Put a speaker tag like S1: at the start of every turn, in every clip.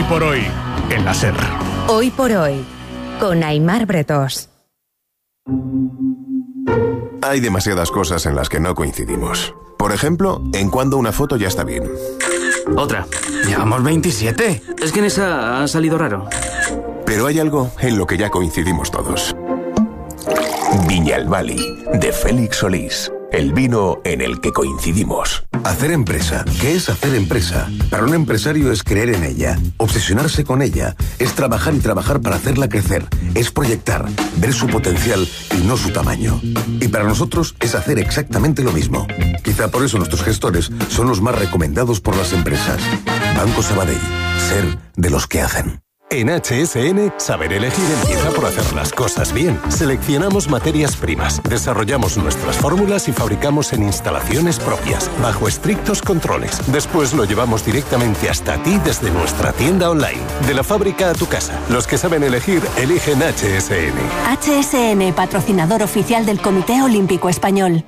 S1: por hoy, en la SER.
S2: Hoy por hoy, con Aimar Bretós.
S3: Hay demasiadas cosas en las que no coincidimos. Por ejemplo, en cuándo una foto ya está bien.
S4: Otra. Llevamos 27. Es que en esa ha salido raro.
S3: Pero hay algo en lo que ya coincidimos todos. Viñalbali, de Félix Solís. El vino en el que coincidimos.
S5: Hacer empresa. ¿Qué es hacer empresa? Para un empresario es creer en ella, obsesionarse con ella, es trabajar y trabajar para hacerla crecer, es proyectar, ver su potencial y no su tamaño. Y para nosotros es hacer exactamente lo mismo. Quizá por eso nuestros gestores son los más recomendados por las empresas. Banco Sabadell. Ser de los que hacen.
S6: En HSN, saber elegir empieza por hacer las cosas bien. Seleccionamos materias primas, desarrollamos nuestras fórmulas y fabricamos en instalaciones propias, bajo estrictos controles. Después lo llevamos directamente hasta ti desde nuestra tienda online. De la fábrica a tu casa. Los que saben elegir, eligen HSN.
S7: HSN, patrocinador oficial del Comité Olímpico Español.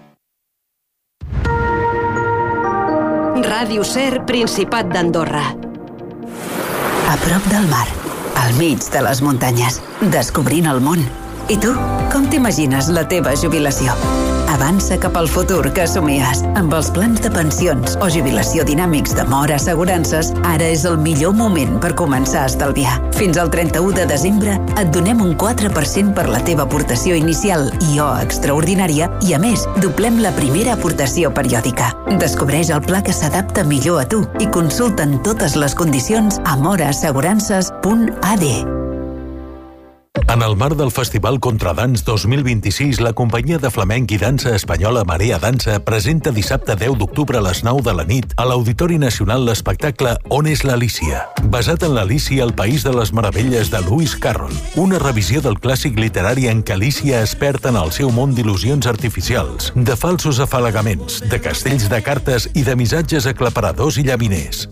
S8: Ràdio SER, Principat d'Andorra.
S9: A prop del mar, al mig de les muntanyes, descobrint el món. I tu, com t'imagines la teva jubilació? Avança cap al futur que somies. Amb els plans de pensions o jubilació dinàmics de Mora Assegurances, ara és el millor moment per començar a estalviar. Fins al 31 de desembre et donem un 4% per la teva aportació inicial i o extraordinària i, a més, doblem la primera aportació periòdica. Descobreix el pla que s'adapta millor a tu i consulta'n totes les condicions a moraassegurances.ad.
S6: En el marc del Festival Contradans 2026, la companyia de flamenc i dansa espanyola Marea Dansa presenta dissabte 10 d'octubre a les 9 de la nit a l'Auditori Nacional l'espectacle On és l'Alícia? Basat en l'Alícia al País de les Meravelles de Lewis Carroll, una revisió del clàssic literari en què Alícia es perd en el seu món d'il·lusions artificials, de falsos afalagaments, de castells de cartes i de missatges aclaparadors i llaminers.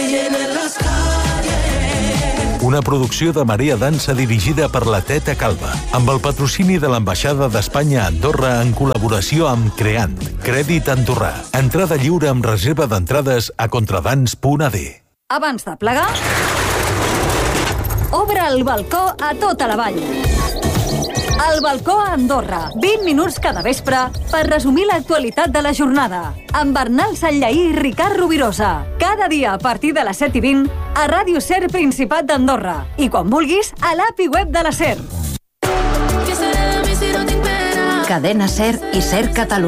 S6: Una producció de Marea Dansa dirigida per la Teta Calva, amb el patrocini de l'Ambaixada d'Espanya a Andorra en col·laboració amb Creant, Crèdit Andorrà. Entrada lliure amb reserva d'entrades a contradans.ad.
S10: Abans de plegar, obre el balcó a tota la vall. El balcó a Andorra, 20 minuts cada vespre per resumir l'actualitat de la jornada. Amb Bernal Sallaí i Ricard Rovirosa. Cada dia a partir de les 7:20 a Ràdio SER Principat d'Andorra. I quan vulguis, a l'app i web de la SER.
S9: Cadena SER i SER Catalunya.